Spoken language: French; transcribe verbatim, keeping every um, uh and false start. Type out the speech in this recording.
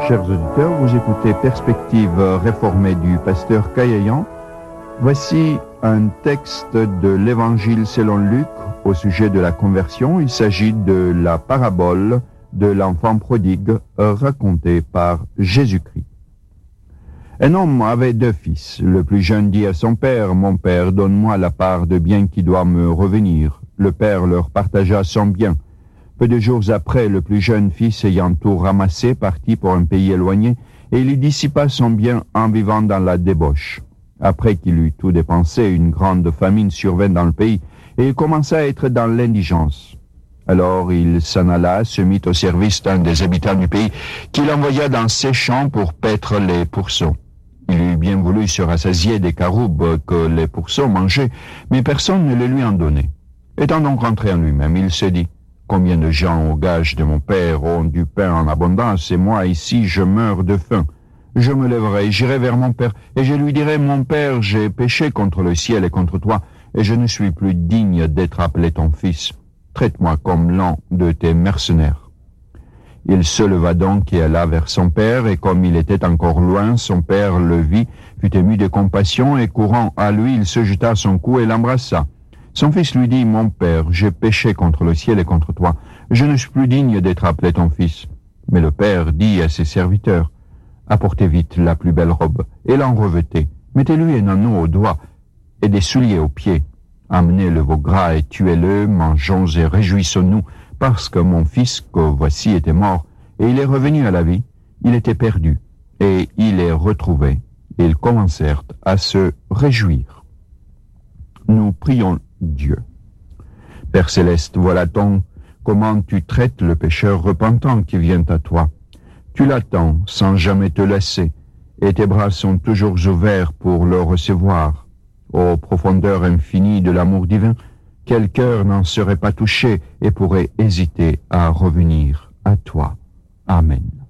Chers auditeurs, vous écoutez Perspective réformée du pasteur Caillayan. Voici un texte de l'Évangile selon Luc au sujet de la conversion. Il s'agit de la parabole de l'enfant prodigue racontée par Jésus-Christ. Un homme avait deux fils. Le plus jeune dit à son père, « Mon père, donne-moi la part de bien qui doit me revenir. » Le père leur partagea son bien. Peu de jours après, le plus jeune fils, ayant tout ramassé, partit pour un pays éloigné, et il y dissipa son bien en vivant dans la débauche. Après qu'il eut tout dépensé, une grande famine survint dans le pays, et il commença à être dans l'indigence. Alors il s'en alla, se mit au service d'un des habitants du pays, qui l'envoya dans ses champs pour paître les pourceaux. Il eût bien voulu se rassasier des caroubes que les pourceaux mangeaient, mais personne ne le lui en donnait. Étant donc rentré en lui-même, il se dit, « Combien de gens, au gage de mon père, ont du pain en abondance, et moi, ici, je meurs de faim. Je me lèverai, j'irai vers mon père, et je lui dirai, « Mon père, j'ai péché contre le ciel et contre toi, et je ne suis plus digne d'être appelé ton fils. Traite-moi comme l'un de tes mercenaires. » Il se leva donc et alla vers son père, et comme il était encore loin, son père le vit, fut ému de compassion, et courant à lui, il se jeta à son cou et l'embrassa. Son fils lui dit, « Mon père, j'ai péché contre le ciel et contre toi. Je ne suis plus digne d'être appelé ton fils. » Mais le père dit à ses serviteurs, « Apportez vite la plus belle robe, et l'en revêtez. Mettez-lui un anneau au doigt et des souliers aux pieds. Amenez le veau gras et tuez-le, mangeons et réjouissons-nous, parce que mon fils, que voici, était mort, et il est revenu à la vie. Il était perdu, et il est retrouvé. » Et ils commencèrent à se réjouir. Nous prions Dieu. Père céleste, voilà donc comment tu traites le pécheur repentant qui vient à toi. Tu l'attends sans jamais te laisser, et tes bras sont toujours ouverts pour le recevoir. Ô profondeur infinie de l'amour divin, quel cœur n'en serait pas touché et pourrait hésiter à revenir à toi. Amen.